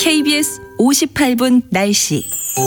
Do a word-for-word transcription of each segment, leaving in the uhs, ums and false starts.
케이비에스 오십팔 분 날씨.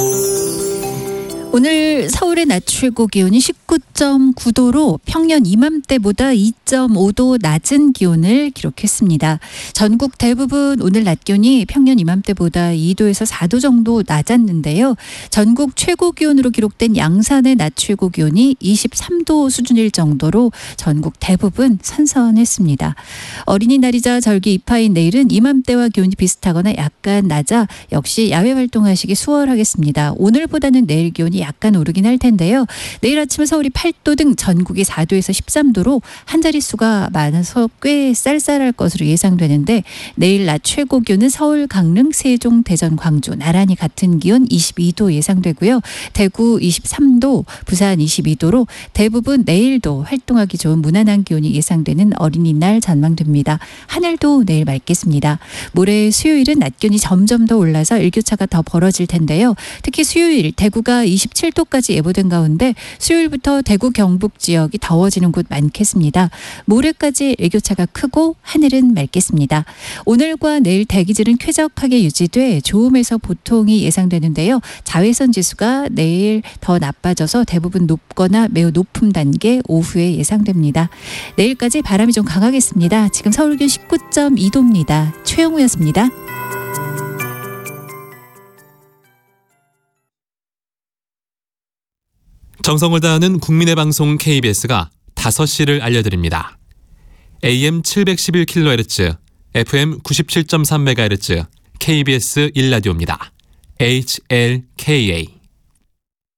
오늘 서울의 낮 최고 기온이 십구 점 구 도로 평년 이맘때보다 이 점 오 도 낮은 기온을 기록했습니다. 전국 대부분 오늘 낮 기온이 평년 이맘때보다 이 도에서 사 도 정도 낮았는데요. 전국 최고 기온으로 기록된 양산의 낮 최고 기온이 이십삼 도 수준일 정도로 전국 대부분 선선했습니다. 어린이날이자 절기 이파인 내일은 이맘때와 기온이 비슷하거나 약간 낮아 역시 야외 활동하시기 수월하겠습니다. 오늘보다는 내일 기온이 약간 오르긴 할 텐데요. 내일 아침은 서울이 팔 도 등 전국이 사 도에서 십삼 도로 한 자릿수가 많아서 꽤 쌀쌀할 것으로 예상되는데 내일 낮 최고 기온은 서울, 강릉, 세종, 대전, 광주 나란히 같은 기온 이십이 도 예상되고요. 대구 이십삼 도, 부산 이십이 도로 대부분 내일도 활동하기 좋은 무난한 기온이 예상되는 어린이날 전망됩니다. 하늘도 내일 맑겠습니다. 모레 수요일은 낮 기온이 점점 더 올라서 일교차가 더 벌어질 텐데요. 특히 수요일 대구가 이십칠 도까지 예보된 가운데 수요일부터 대구 경북 지역이 더워지는 곳 많겠습니다. 모레까지 일교차가 크고 하늘은 맑겠습니다. 오늘과 내일 대기질은 쾌적하게 유지돼 좋음에서 보통이 예상되는데요. 자외선 지수가 내일 더 나빠져서 대부분 높거나 매우 높음 단계 오후에 예상됩니다. 내일까지 바람이 좀 강하겠습니다. 지금 서울 기온 십구 점 이 도입니다. 최영우였습니다. 정성을 다하는 국민의 방송 케이비에스가 다섯 시를 알려드립니다. 에이엠 칠백십일 킬로헤르츠, 에프엠 구십칠 점 삼 메가헤르츠, 케이비에스 일 라디오입니다. 에이치엘케이에이